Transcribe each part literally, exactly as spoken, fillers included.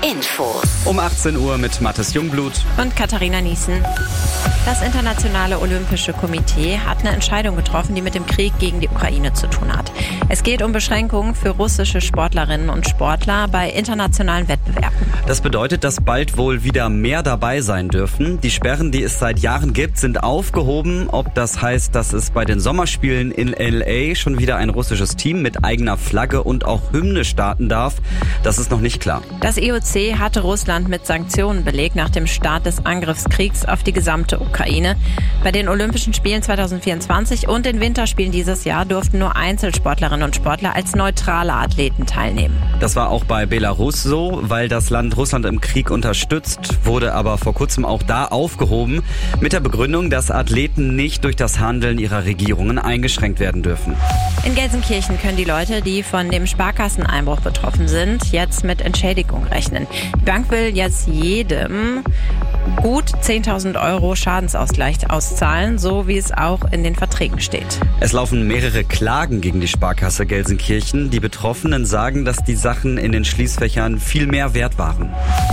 Infos. Um achtzehn Uhr mit Mathis Jungblut und Katharina Niesen. Das Internationale Olympische Komitee hat eine Entscheidung getroffen, die mit dem Krieg gegen die Ukraine zu tun hat. Es geht um Beschränkungen für russische Sportlerinnen und Sportler bei internationalen Wettbewerben. Das bedeutet, dass bald wohl wieder mehr dabei sein dürfen. Die Sperren, die es seit Jahren gibt, sind aufgehoben. Ob das heißt, dass es bei den Sommerspielen in L A schon wieder ein russisches Team mit eigener Flagge und auch Hymne starten darf, das ist noch nicht klar. Das I O C hatte Russland mit Sanktionen belegt nach dem Start des Angriffskriegs auf die gesamte Ukraine. Bei den Olympischen Spielen zwanzig vierundzwanzig und den Winterspielen dieses Jahr durften nur Einzelsportlerinnen und Sportler als neutrale Athleten teilnehmen. Das war auch bei Belarus so, weil das Land Russland im Krieg unterstützt, wurde aber vor kurzem auch da aufgehoben, mit der Begründung, dass Athleten nicht durch das Handeln ihrer Regierungen eingeschränkt werden dürfen. In Gelsenkirchen können die Leute, die von dem Sparkasseneinbruch betroffen sind, jetzt mit Entschädigung rechnen. Die Bank will jetzt jedem gut zehntausend Euro Schadensausgleich auszahlen, so wie es auch in den Verträgen steht. Es laufen mehrere Klagen gegen die Sparkasse Gelsenkirchen. Die Betroffenen sagen, dass die Sachen in den Schließfächern viel mehr wert waren.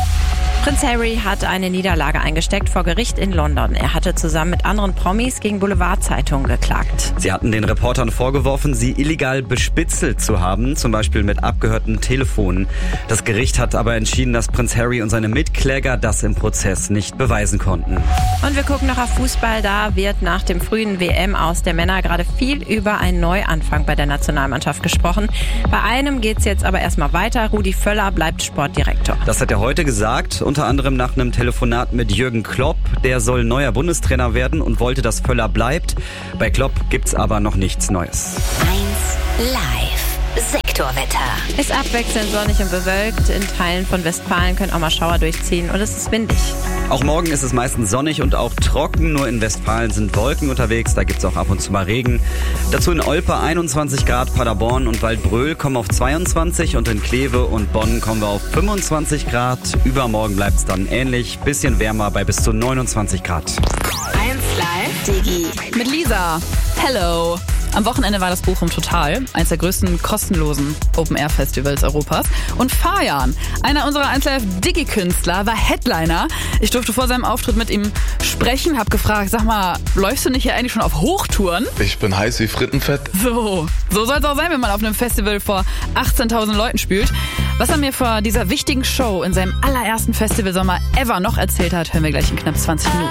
Prinz Harry hat eine Niederlage eingesteckt vor Gericht in London. Er hatte zusammen mit anderen Promis gegen Boulevardzeitungen geklagt. Sie hatten den Reportern vorgeworfen, sie illegal bespitzelt zu haben, zum Beispiel mit abgehörten Telefonen. Das Gericht hat aber entschieden, dass Prinz Harry und seine Mitkläger das im Prozess nicht beweisen konnten. Und wir gucken noch auf Fußball. Da wird nach dem frühen W M-Aus der Männer gerade viel über einen Neuanfang bei der Nationalmannschaft gesprochen. Bei einem geht's jetzt aber erstmal weiter. Rudi Völler bleibt Sportdirektor. Das hat er heute gesagt. Unter anderem nach einem Telefonat mit Jürgen Klopp. Der soll neuer Bundestrainer werden und wollte, dass Völler bleibt. Bei Klopp gibt's aber noch nichts Neues. eins Live Sektorwetter. Ist abwechselnd sonnig und bewölkt. In Teilen von Westfalen können auch mal Schauer durchziehen und es ist windig. Auch morgen ist es meistens sonnig und auch trocken. Nur in Westfalen sind Wolken unterwegs. Da gibt's auch ab und zu mal Regen. Dazu in Olpe einundzwanzig Grad, Paderborn und Waldbröl kommen auf zweiundzwanzig und in Kleve und Bonn kommen wir auf fünfundzwanzig Grad. Übermorgen bleibt's dann ähnlich. Bisschen wärmer bei bis zu neunundzwanzig Grad. eins Live Digi. Mit Lisa. Hello. Am Wochenende war das Bochum Total, eines der größten kostenlosen Open-Air-Festivals Europas. Und Fajan, einer unserer eins Live Digi-Künstler, war Headliner. Ich durfte vor seinem Auftritt mit ihm sprechen, hab gefragt, sag mal, läufst du nicht hier eigentlich schon auf Hochtouren? Ich bin heiß wie Frittenfett. So, so soll es auch sein, wenn man auf einem Festival vor achtzehntausend Leuten spielt. Was er mir vor dieser wichtigen Show in seinem allerersten Festivalsommer ever noch erzählt hat, hören wir gleich in knapp zwanzig Minuten.